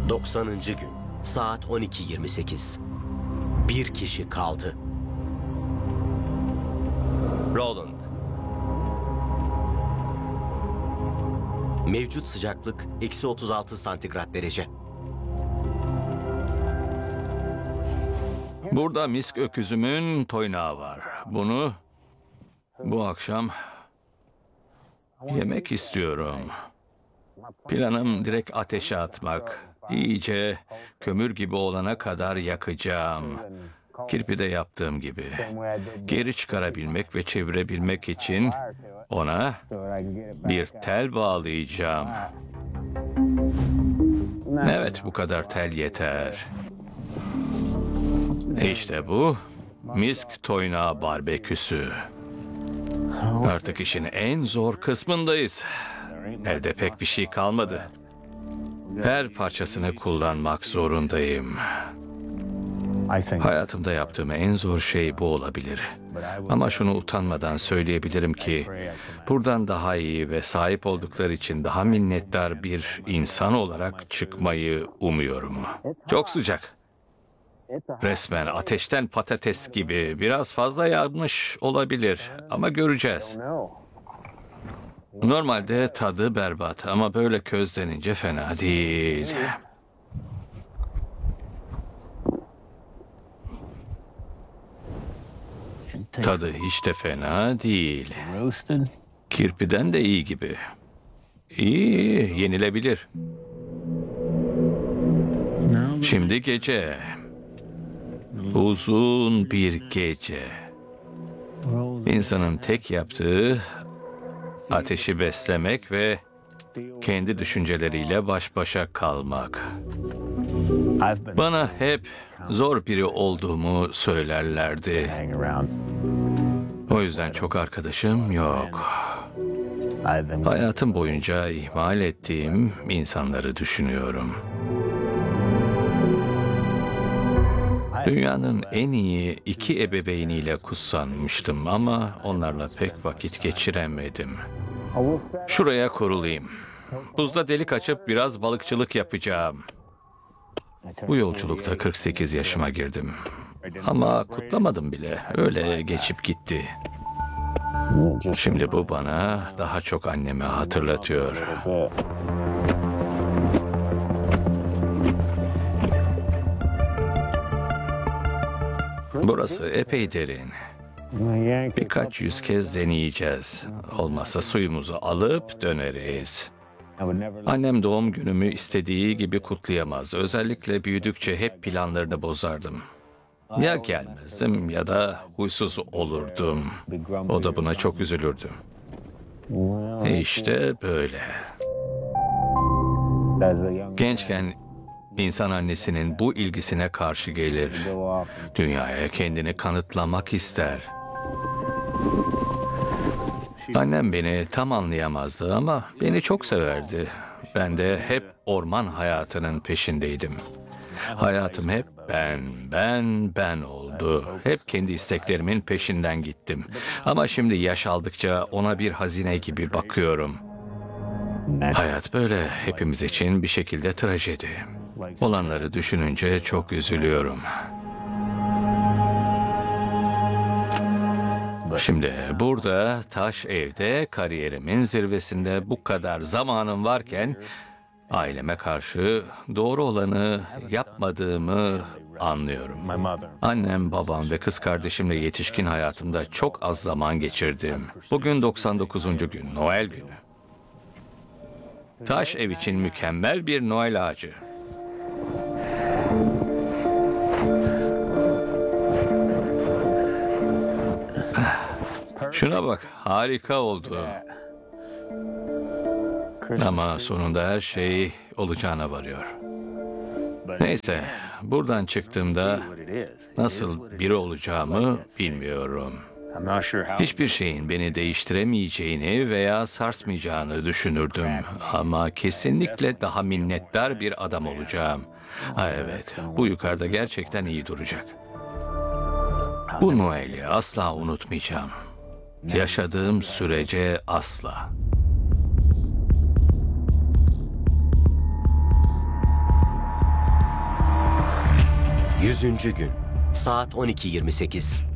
90. gün, saat 12:28. Bir kişi kaldı. Roland. Mevcut sıcaklık -36 santigrat derece. Burada misk öküzümün toynağı var. Bunu bu akşam yemek istiyorum. Planım direkt ateşe atmak. İyice kömür gibi olana kadar yakacağım. Kirpide yaptığım gibi. Geri çıkarabilmek ve çevirebilmek için ona bir tel bağlayacağım. Evet, bu kadar tel yeter. İşte bu misk toynağı barbeküsü. Artık işin en zor kısmındayız. Elde pek bir şey kalmadı. Her parçasını kullanmak zorundayım. Hayatımda yaptığım en zor şey bu olabilir. Ama şunu utanmadan söyleyebilirim ki buradan daha iyi ve sahip oldukları için daha minnettar bir insan olarak çıkmayı umuyorum. Çok sıcak. Resmen ateşten patates gibi. Biraz fazla yanmış olabilir ama göreceğiz. Normalde tadı berbat ama böyle közlenince fena değil. Tadı hiç de fena değil. Kirpiden de iyi gibi. İyi, yenilebilir. Şimdi gece. Uzun bir gece. İnsanın tek yaptığı ateşi beslemek ve kendi düşünceleriyle baş başa kalmak. Bana hep zor biri olduğumu söylerlerdi. O yüzden çok arkadaşım yok. Hayatım boyunca ihmal ettiğim insanları düşünüyorum. Dünyanın en iyi 2 ebeveyniyle kutsanmıştım ama onlarla pek vakit geçiremedim. Şuraya kurulayım. Buzda delik açıp biraz balıkçılık yapacağım. Bu yolculukta 48 yaşıma girdim. Ama kutlamadım bile. Öyle geçip gitti. Şimdi bu bana daha çok annemi hatırlatıyor. Burası epey derin. Birkaç yüz kez deneyeceğiz. Olmazsa suyumuzu alıp döneriz. Annem doğum günümü istediği gibi kutlayamazdı. Özellikle büyüdükçe hep planlarını bozardım. Ya gelmezdim ya da huysuz olurdum. O da buna çok üzülürdü. İşte böyle. Gençken İnsan annesinin bu ilgisine karşı gelir. Dünyaya kendini kanıtlamak ister. Annem beni tam anlayamazdı ama beni çok severdi. Ben de hep orman hayatının peşindeydim. Hayatım hep ben oldu. Hep kendi isteklerimin peşinden gittim. Ama şimdi yaş aldıkça ona bir hazine gibi bakıyorum. Hayat böyle hepimiz için bir şekilde trajedi. Olanları düşününce çok üzülüyorum. Şimdi burada taş evde kariyerimin zirvesinde bu kadar zamanım varken aileme karşı doğru olanı yapmadığımı anlıyorum. Annem, babam ve kız kardeşimle yetişkin hayatımda çok az zaman geçirdim. Bugün 99. gün, Noel günü. Taş ev için mükemmel bir Noel ağacı. Şuna bak, harika oldu. Ama sonunda her şey olacağına varıyor. Neyse, buradan çıktığımda nasıl biri olacağımı bilmiyorum. Hiçbir şeyin beni değiştiremeyeceğini veya sarsmayacağını düşünürdüm. Ama kesinlikle daha minnettar bir adam olacağım. Ha evet, bu yukarıda gerçekten iyi duracak. Bu Noel'i asla unutmayacağım. Yaşadığım sürece asla. 100. gün. Saat 12.28.